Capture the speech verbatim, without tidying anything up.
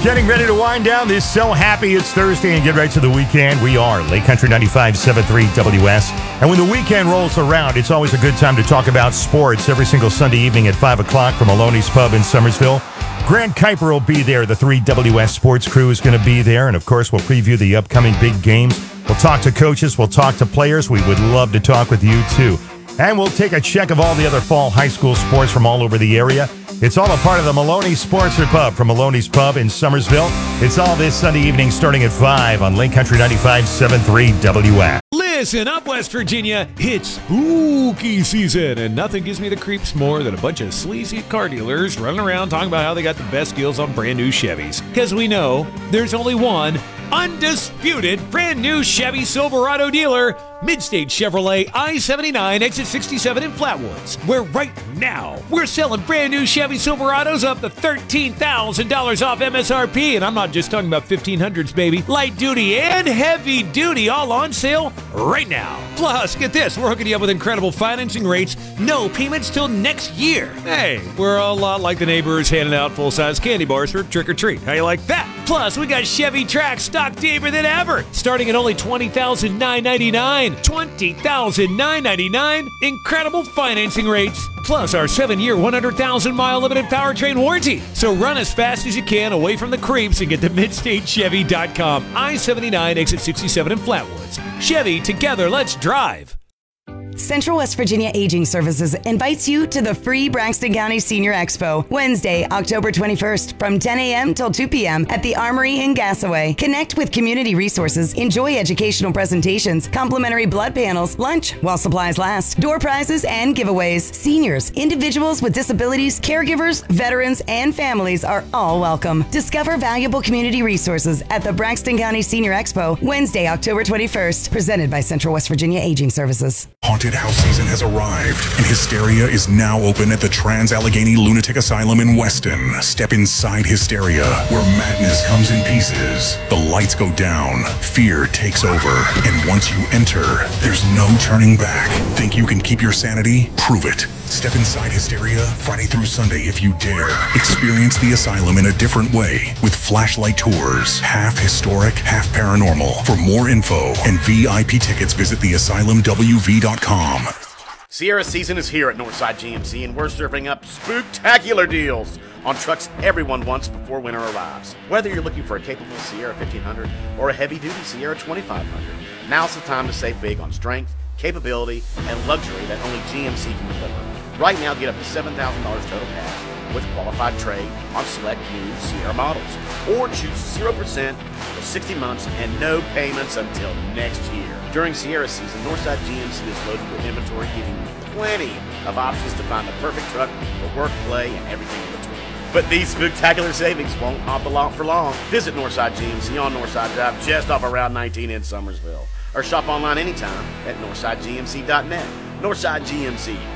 Getting ready to wind down this So Happy It's Thursday and get right to the weekend. We are Lake Country ninety-five point seven three W S. And when the weekend rolls around, it's always a good time to talk about sports every single Sunday evening at five o'clock from Maloney's Pub in Summersville. Grant Kuiper will be there. The three W S Sports crew is going to be there. And, of course, we'll preview the upcoming big games. We'll talk to coaches. We'll talk to players. We would love to talk with you, too. And we'll take a check of all the other fall high school sports from all over the area. It's all a part of the Maloney's Sports Pub from Maloney's Pub in Summersville. It's all this Sunday evening starting at five on Lake Country ninety-five point seven three W S. Listen up, West Virginia. It's spooky season, and nothing gives me the creeps more than a bunch of sleazy car dealers running around talking about how they got the best deals on brand new Chevys. Because we know there's only one undisputed brand new Chevy Silverado dealer, Midstate Chevrolet I seventy-nine, exit sixty-seven in Flatwoods, where right now we're selling brand new Chevy Silverados up to thirteen thousand dollars off M S R P. And I'm not just talking about fifteen hundreds, baby. Light duty and heavy duty all on sale right now. Plus, get this, we're hooking you up with incredible financing rates, no payments till next year. Hey, we're a lot like the neighbors handing out full-size candy bars for trick-or-treat. How you like that? Plus, we got Chevy Trax stock deeper than ever, starting at only twenty thousand nine hundred ninety-nine dollars. twenty thousand nine hundred ninety-nine dollars. Incredible financing rates. Plus our seven-year, one hundred thousand mile limited powertrain warranty. So run as fast as you can away from the creeps and get to midstate chevy dot com. I seventy-nine, exit sixty-seven in Flatwoods. Chevy, together, let's drive. Central West Virginia Aging Services invites you to the free Braxton County Senior Expo, Wednesday, October twenty-first, from ten a.m. till two p.m. at the Armory in Gassaway. Connect with community resources, enjoy educational presentations, complimentary blood panels, lunch while supplies last, door prizes, and giveaways. Seniors, individuals with disabilities, caregivers, veterans, and families are all welcome. Discover valuable community resources at the Braxton County Senior Expo, Wednesday, October twenty-first, presented by Central West Virginia Aging Services. Haunted house season has arrived, and Hysteria is now open at the Trans-Allegheny Lunatic Asylum in Weston. Step inside Hysteria, where madness comes in pieces. The lights go down, fear takes over, and once you enter, there's no turning back. Think you can keep your sanity? Prove it. Step inside Hysteria Friday through Sunday if you dare. Experience the asylum in a different way with flashlight tours, half historic, half paranormal. For more info and V I P tickets, visit the asylum w v dot com. Sierra season is here at Northside G M C, and we're serving up spooktacular deals on trucks everyone wants before winter arrives. Whether you're looking for a capable Sierra fifteen hundred or a heavy-duty Sierra twenty-five hundred, now's the time to save big on strength, capability, and luxury that only G M C can deliver. Right now, get up to seven thousand dollars total cash with qualified trade on select new Sierra models. Or choose zero percent for sixty months and no payments until next year. During Sierra season, Northside G M C is loaded with inventory, giving you plenty of options to find the perfect truck for work, play, and everything in between. But these spectacular savings won't hop the lot for long. Visit Northside G M C on Northside Drive just off of Route nineteen in Summersville. Or shop online anytime at northside g m c dot net. Northside G M C,